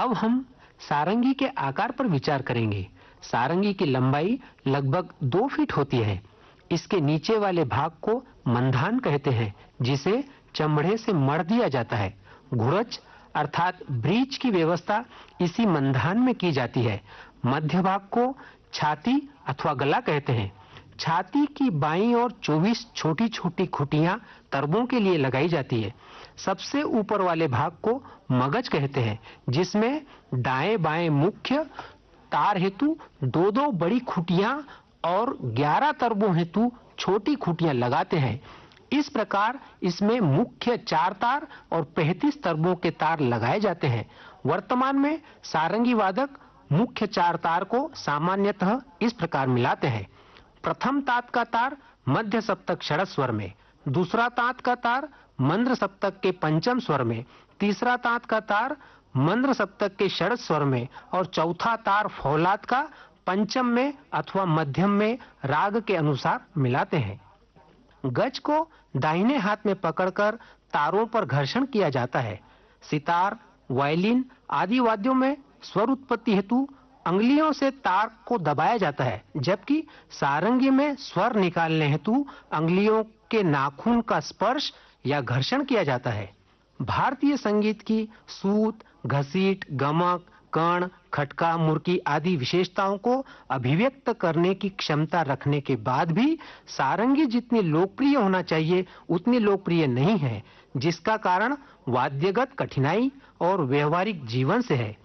अब हम सारंगी के आकार पर विचार करेंगे। सारंगी की लंबाई लगभग 2 फीट होती है। इसके नीचे वाले भाग को मंधान कहते हैं, जिसे चमड़े से मढ़ दिया जाता है। घुरच अर्थात ब्रीच की व्यवस्था इसी मंधान में की जाती है। मध्य भाग को छाती अथवा गला कहते हैं। छाती की बाईं ओर 24 छोटी छोटी खुटियां तरबों के लिए लगाई जाती है। सबसे ऊपर वाले भाग को मगज कहते हैं, जिसमें दाएं बाएं मुख्य तार हेतु 2-2 बड़ी खुटियां और 11 तरबों हेतु छोटी खुटियां लगाते हैं। इस प्रकार इसमें मुख्य 4 तार और 35 तरबों के तार लगाए जाते हैं। वर्तमान में सारंगी वादक मुख्य 4 तार को सामान्यतः इस प्रकार मिलाते हैं। प्रथम तात का तार मध्य सप्तक षड्ज स्वर में, दूसरा तात का तार मंद्र सप्तक के पंचम स्वर में, तीसरा तात का तार मंद्र सप्तक के षड्ज स्वर में और चौथा तार फौलाद का पंचम में अथवा मध्यम में राग के अनुसार मिलाते हैं। गज को दाहिने हाथ में पकड़कर तारों पर घर्षण किया जाता है। सितार, वायलिन आदि वाद्यों में स्वर उत्पत्ति हेतु अंगुलियों से तार को दबाया जाता है, जबकि सारंगी में स्वर निकालने हेतु अंगुलियों के नाखून का स्पर्श या घर्षण किया जाता है। भारतीय संगीत की सूत, घसीट, गमक, कण, खटका, मुर्की आदि विशेषताओं को अभिव्यक्त करने की क्षमता रखने के बाद भी सारंगी जितनी लोकप्रिय होना चाहिए उतनी लोकप्रिय नहीं है, जिसका कारण वाद्यगत कठिनाई और व्यवहारिक जीवन से है।